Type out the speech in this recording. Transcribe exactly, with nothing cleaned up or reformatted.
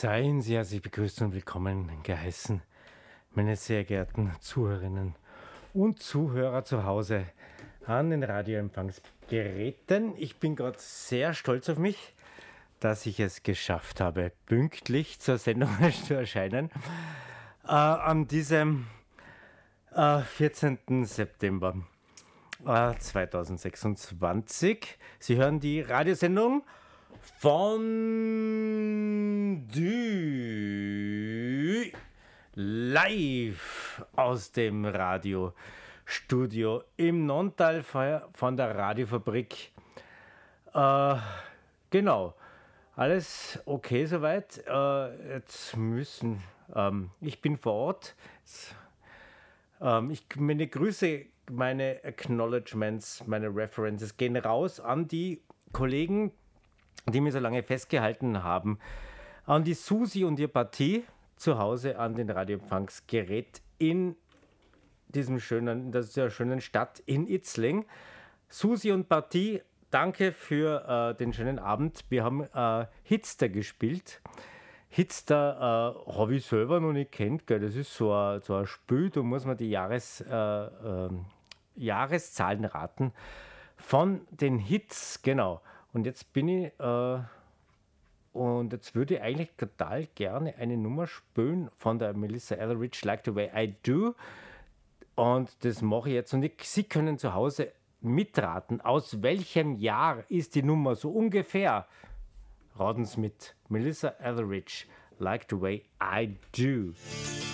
Seien Sie herzlich begrüßt und willkommen geheißen, meine sehr geehrten Zuhörerinnen und Zuhörer zu Hause an den Radioempfangsgeräten. Ich bin gerade sehr stolz auf mich, dass ich es geschafft habe, pünktlich zur Sendung zu erscheinen. Äh, an diesem äh, vierzehnten September äh, zweitausendsechsundzwanzig. Sie hören die Radiosendung Fondue live aus dem Radiostudio im Nonntal von der Radiofabrik. Äh, genau, alles okay soweit. Äh, jetzt müssen, ähm, ich bin vor Ort. Jetzt, ähm, ich, meine Grüße, meine Acknowledgements, meine References gehen raus an die Kollegen, die mir so lange festgehalten haben, an die Susi und ihr Partie zu Hause an den Radioempfangsgerät in diesem schönen, dieser schönen Stadt in Itzling. Susi und Partie, danke für äh, den schönen Abend. Wir haben äh, Hitster gespielt. Hitster äh, habe ich selber noch nicht kennt, gell? Das ist so ein, so ein Spiel, da muss man die Jahres, äh, äh, Jahreszahlen raten von den Hits, genau. Und jetzt bin ich, äh, und jetzt würde ich eigentlich total gerne eine Nummer spielen von der Melissa Etheridge, Like the Way I Do. Und das mache ich jetzt. Und ich, Sie können zu Hause mitraten, aus welchem Jahr ist die Nummer so ungefähr. Raten Sie mit. Melissa Etheridge, Like the Way I Do.